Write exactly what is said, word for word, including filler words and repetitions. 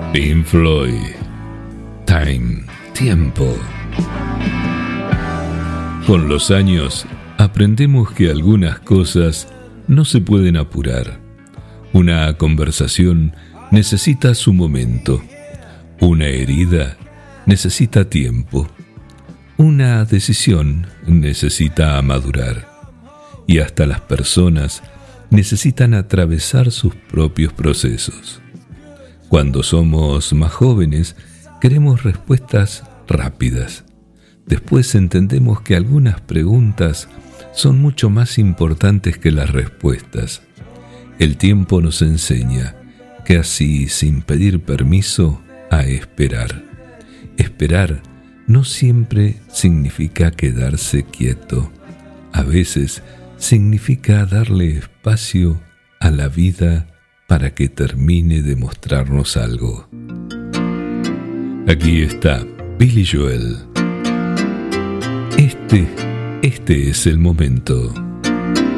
Pink Floyd. Time. Tiempo. Con los años aprendemos que algunas cosas no se pueden apurar. Una conversación necesita su momento. Una herida necesita tiempo. Una decisión necesita madurar. Y hasta las personas necesitan atravesar sus propios procesos. Cuando somos más jóvenes, queremos respuestas rápidas. Después entendemos que algunas preguntas son mucho más importantes que las respuestas. El tiempo nos enseña que así, sin pedir permiso, a esperar. Esperar no siempre significa quedarse quieto. A veces significa darle espacio a la vida para que termine de mostrarnos algo. Aquí está Billy Joel. Este, este es el momento.